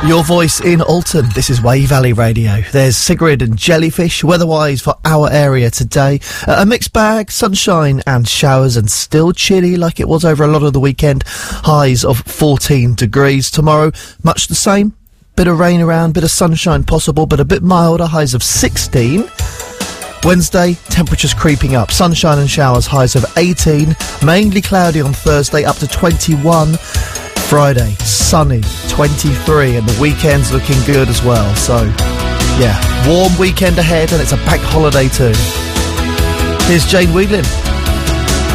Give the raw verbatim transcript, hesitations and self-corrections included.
Your voice in Alton. This is Wave Valley Radio. There's Sigrid and Jellyfish. Weather-wise for our area today, uh, a mixed bag, sunshine and showers, and still chilly like it was over a lot of the weekend. Highs of fourteen degrees. Tomorrow, much the same. Bit of rain around, bit of sunshine possible, but a bit milder. Highs of sixteen. Wednesday, temperatures creeping up. Sunshine and showers, highs of eighteen. Mainly cloudy on Thursday, up to twenty-one. Friday, sunny, twenty-three, and the weekend's looking good as well. So, yeah, warm weekend ahead, and it's a bank holiday too. Here's Jane Wiedlin.